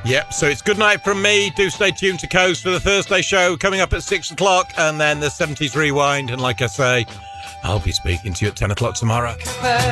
Yep, so it's good night from me. Do stay tuned to Coast for the Thursday show coming up at 6 o'clock, and then the 70s Rewind. And like I say, I'll be speaking to you at 10 o'clock tomorrow.